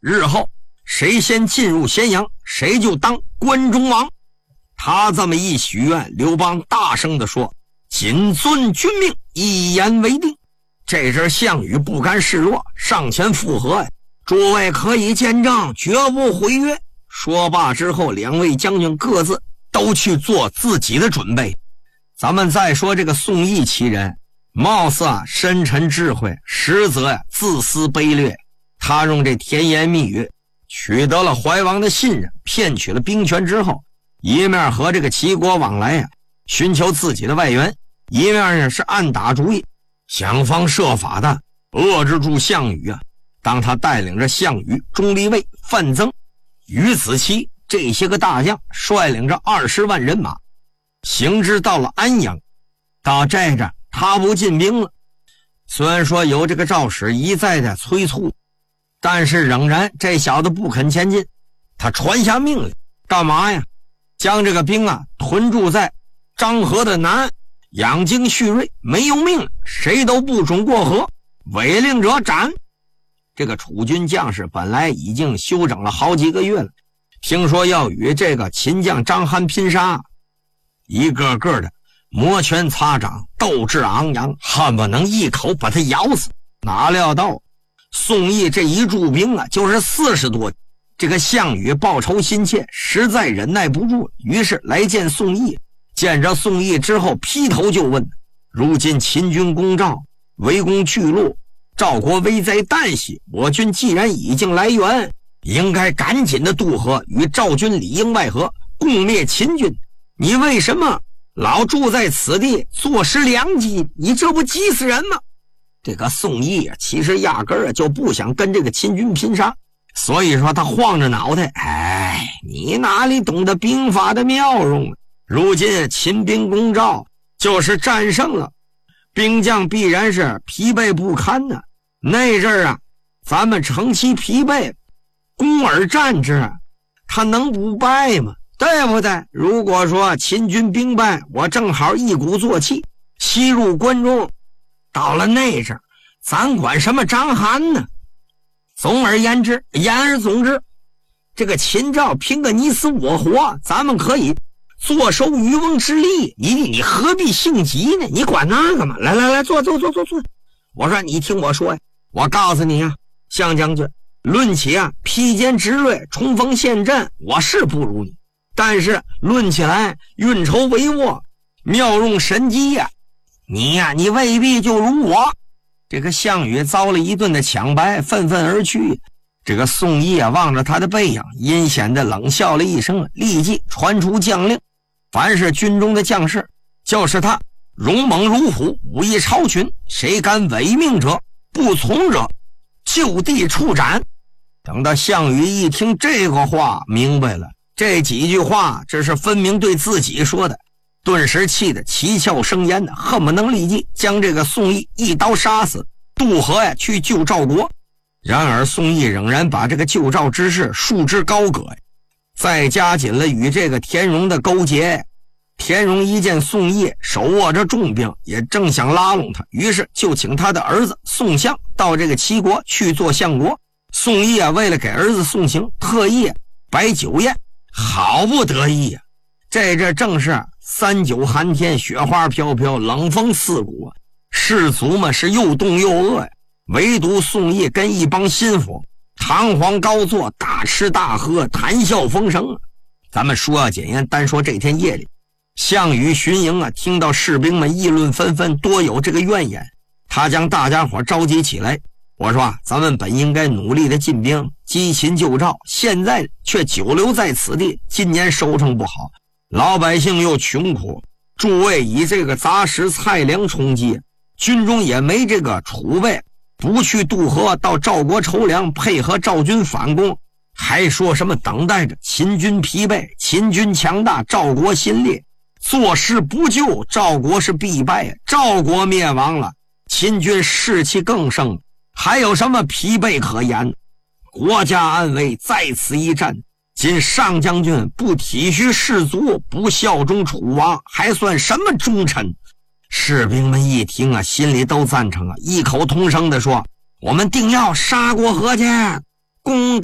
日后谁先进入咸阳，谁就当关中王。他这么一许愿，刘邦大声地说：谨遵君命，一言为定。这阵项羽不甘示弱，上前附和呀：诸位可以见证，绝不毁约。说罢之后，两位将军各自都去做自己的准备。咱们再说这个宋义其人，貌似深沉智慧，实则自私卑劣。他用这甜言蜜语取得了怀王的信任，骗取了兵权之后，一面和这个齐国往来寻求自己的外援，一面是暗打主意，想方设法的遏制住项羽当他带领着项羽、钟离昧、范增、于子期这些个大将，率领着20万人马，行至到了安阳。到这阵他不进兵了，虽然说有这个赵使一再的催促，但是仍然这小子不肯前进。他传下命令，干嘛呀？将这个兵屯驻在漳河的南岸，养精蓄锐，没有命令谁都不准过河，违令者斩。这个楚军将士本来已经休整了好几个月了，听说要与这个秦将张邯拼杀，一个个的摩拳擦掌，斗志昂扬，恨不能一口把他咬死。哪料到宋义这一驻兵就是40多。这个项羽报仇心切，实在忍耐不住，于是来见宋义。见着宋义之后，劈头就问：如今秦军攻赵，围攻巨鹿，赵国危在旦夕，我军既然已经来援，应该赶紧的渡河，与赵军里应外合，共灭秦军。你为什么老住在此地，坐失良机？你这不急死人吗？这个宋义其实压根儿就不想跟这个秦军拼杀，所以说他晃着脑袋，你哪里懂得兵法的妙用啊？如今秦兵攻赵，就是战胜了，兵将必然是疲惫不堪呢。那阵儿咱们乘其疲惫，攻而战之，他能不败吗？对不对？如果说秦军兵败，我正好一鼓作气西入关中，到了那阵儿，咱管什么章邯呢？总而言之，言而总之，这个秦赵拼个你死我活，咱们可以坐收渔翁之利，你何必性急呢？你管那个嘛？来，坐。我说你听我说呀，我告诉你项将军，论起披坚执锐、冲锋陷阵，我是不如你，但是论起来运筹帷幄、妙用神机你未必就如我。这个项羽遭了一顿的抢白，愤愤而去。这个宋义望着他的背影，阴险的冷笑了一声，立即传出将令，凡是军中的将士，就是他勇猛如虎，武艺超群，谁敢违命者，不从者就地处斩。等到项羽一听这个话，明白了，这几句话这是分明对自己说的，顿时气得七窍生烟的，恨不能立即将这个宋义一刀杀死，渡河去救赵国。然而宋义仍然把这个救赵之事束之高阁，再加紧了与这个田荣的勾结。田荣一见宋义手握着重兵，也正想拉拢他，于是就请他的儿子宋襄到这个齐国去做相国。宋义为了给儿子送行，特意摆酒宴，好不得意这正是三九寒天，雪花飘飘，冷风刺骨，士卒们是又冻又饿唯独宋义跟一帮心腹堂皇高坐，大吃大喝，谈笑风生咱们说简言，单说这天夜里，项羽巡营听到士兵们议论纷纷，多有这个怨言，他将大家伙召集起来。我说咱们本应该努力的进兵击秦救赵，现在却久留在此地，今年收成不好，老百姓又穷苦，诸位以这个杂食菜粮充饥，军中也没这个储备，不去渡河到赵国筹粮，配合赵军反攻，还说什么等待着秦军疲惫，秦军强大，赵国心裂，坐视不救，赵国是必败，赵国灭亡了，秦军士气更盛，还有什么疲惫可言？国家安危在此一战，今上将军不体恤士卒，不效忠楚王，还算什么忠臣？士兵们一听心里都赞成异口同声地说：我们定要杀过河去，攻